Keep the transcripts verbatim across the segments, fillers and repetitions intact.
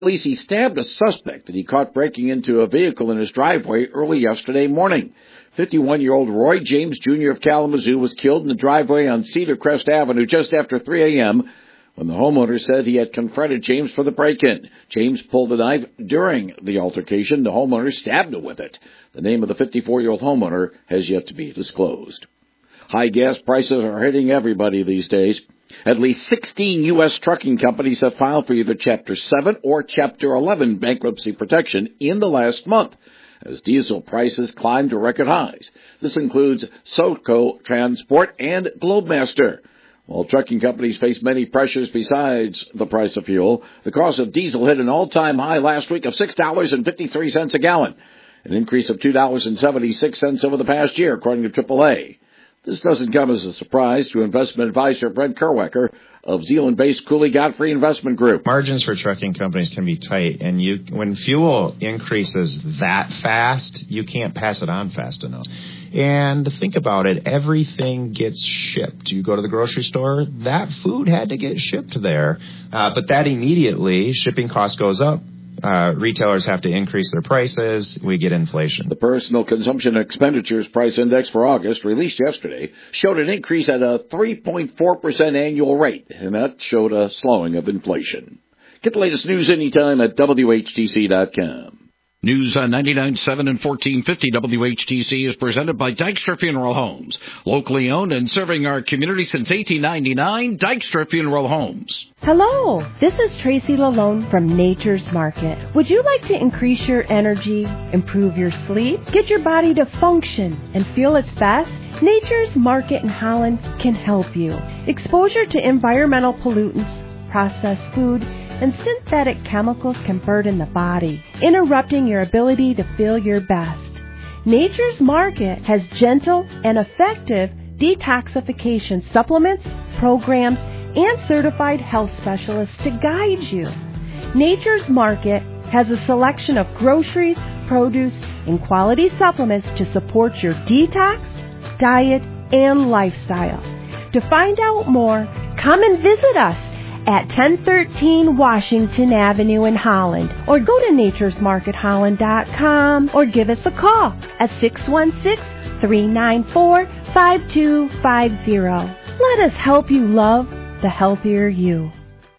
Police, he stabbed a suspect that he caught breaking into a vehicle in his driveway early yesterday morning. fifty-one-year-old Roy James, Junior of Kalamazoo was killed in the driveway on Cedar Crest Avenue just after three a.m. when the homeowner said he had confronted James for the break-in. James pulled a knife during the altercation. The homeowner stabbed him with it. The name of the fifty-four-year-old homeowner has yet to be disclosed. High gas prices are hitting everybody these days. At least sixteen U S trucking companies have filed for either Chapter seven or Chapter eleven bankruptcy protection in the last month, as diesel prices climb to record highs. This includes SoCo Transport and Globemaster. While trucking companies face many pressures besides the price of fuel, the cost of diesel hit an all-time high last week of six dollars and fifty-three cents a gallon, an increase of two dollars and seventy-six cents over the past year, according to triple A. This doesn't come as a surprise to investment advisor Brent Kerwecker of Zeeland-based Cooley Godfrey Investment Group. Margins for trucking companies can be tight, and you when fuel increases that fast, you can't pass it on fast enough. And think about it, everything gets shipped. You go to the grocery store, that food had to get shipped there. Uh, but that immediately, shipping cost goes up. Uh, retailers have to increase their prices. We get inflation. The Personal Consumption Expenditures Price Index for August, released yesterday, showed an increase at a three point four percent annual rate, and that showed a slowing of inflation. Get the latest news anytime at W H T C dot com. News on ninety-nine point seven and fourteen fifty W H T C is presented by Dykstra Funeral Homes. Locally owned and serving our community since eighteen ninety-nine, Dykstra Funeral Homes. Hello, this is Tracy Lalone from Nature's Market. Would you like to increase your energy, improve your sleep, get your body to function and feel its best? Nature's Market in Holland can help you. Exposure to environmental pollutants, processed food, and synthetic chemicals can burden the body, interrupting your ability to feel your best. Nature's Market has gentle and effective detoxification supplements, programs, and certified health specialists to guide you. Nature's Market has a selection of groceries, produce, and quality supplements to support your detox, diet, and lifestyle. To find out more, come and visit us at ten thirteen Washington Avenue in Holland, or go to natures market holland dot com, or give us a call at six one six, three nine four, five two five zero. Let us help you love the healthier you.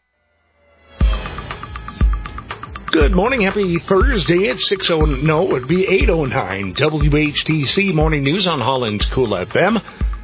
Good morning. Happy Thursday at six oh no, it would be eight oh nine W H T C Morning News on Holland's Cool F M.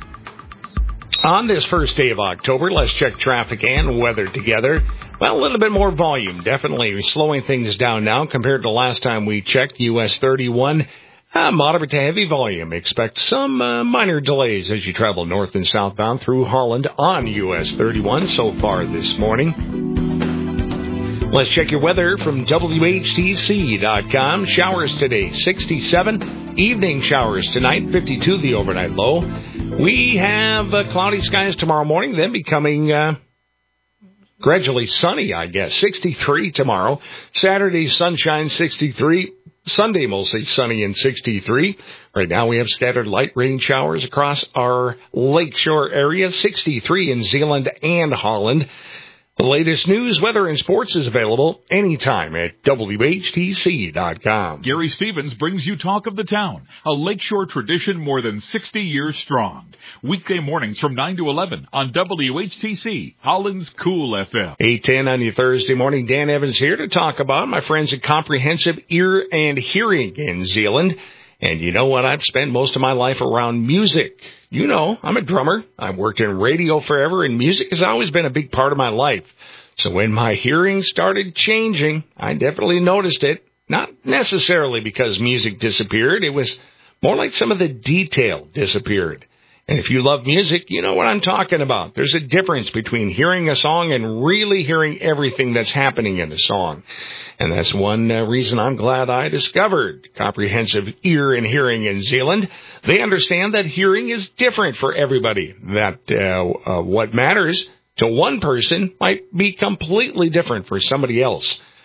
On this first day of October, let's check traffic and weather together. Well, a little bit more volume, definitely slowing things down now compared to last time we checked. U S thirty-one, uh, moderate to heavy volume. Expect some uh, minor delays as you travel north and southbound through Holland on U S thirty-one so far this morning. Let's check your weather from W H T C dot com. Showers today, sixty-seven. Evening showers tonight, fifty-two the overnight low. We have uh, cloudy skies tomorrow morning, then becoming uh, gradually sunny, I guess. sixty-three tomorrow. Saturday, sunshine, sixty-three. Sunday, mostly sunny and sixty-three. Right now, we have scattered light rain showers across our lakeshore area, sixty-three in Zeeland and Holland. The latest news, weather, and sports is available anytime at W H T C dot com. Gary Stevens brings you Talk of the Town, a lakeshore tradition more than sixty years strong. Weekday mornings from nine to eleven on W H T C, Holland's Cool F M. eight ten on your Thursday morning. Dan Evans here to talk about my friends at Comprehensive Ear and Hearing in Zeeland. And you know what? I've spent most of my life around music. You know, I'm a drummer. I've worked in radio forever, and music has always been a big part of my life. So when my hearing started changing, I definitely noticed it. Not necessarily because music disappeared. It was more like some of the detail disappeared. And if you love music, you know what I'm talking about. There's a difference between hearing a song and really hearing everything that's happening in the song. And that's one uh, reason I'm glad I discovered Comprehensive Ear and Hearing in Zeeland. They understand that hearing is different for everybody, that uh, uh, what matters to one person might be completely different for somebody else.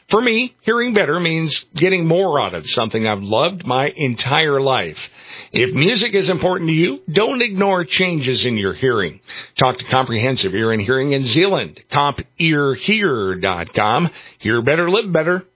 For me, hearing better means getting more out of something I've loved my entire life. If music is important to you, don't ignore changes in your hearing. Talk to Comprehensive Ear and Hearing in Zeeland, comp ear hear dot com. Hear better, live better.